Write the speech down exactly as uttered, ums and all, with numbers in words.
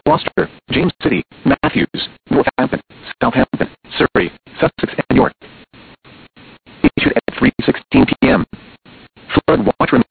Gloucester, James City, Matthews, Northampton, Southampton, Surrey, Sussex, and York. Issued at three sixteen p m Flood watch remains